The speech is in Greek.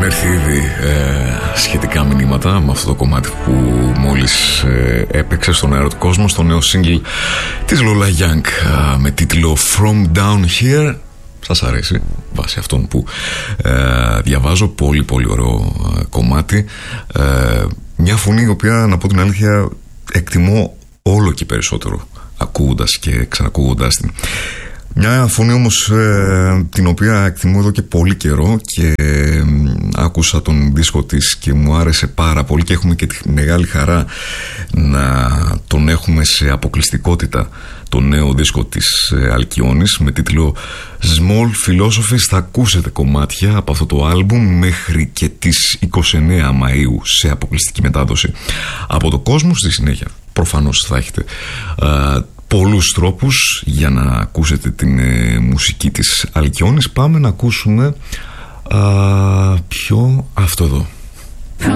Έχουν έρθει ήδη σχετικά μηνύματα με αυτό το κομμάτι που μόλις έπαιξε στον αέρα του κόσμου, στο νέο single της Lola Young με τίτλο From Down Here. Σας αρέσει βάσει αυτόν που διαβάζω? Πολύ πολύ ωραίο κομμάτι, μια φωνή η οποία, να πω την αλήθεια, εκτιμώ όλο και περισσότερο ακούγοντας και ξανακούγοντας την. Μια φωνή όμως την οποία εκτιμώ εδώ και πολύ καιρό, και άκουσα τον δίσκο της και μου άρεσε πάρα πολύ, και έχουμε και τη μεγάλη χαρά να τον έχουμε σε αποκλειστικότητα το νέο δίσκο της Αλκιόνης με τίτλο Small Philosophy. Θα ακούσετε κομμάτια από αυτό το άλμπουμ μέχρι και τις 29 Μαΐου σε αποκλειστική μετάδοση από το κόσμο. Στη συνέχεια προφανώς θα έχετε πολλούς τρόπους για να ακούσετε την μουσική της Αλκιόνης. Πάμε να ακούσουμε αυτό εδώ.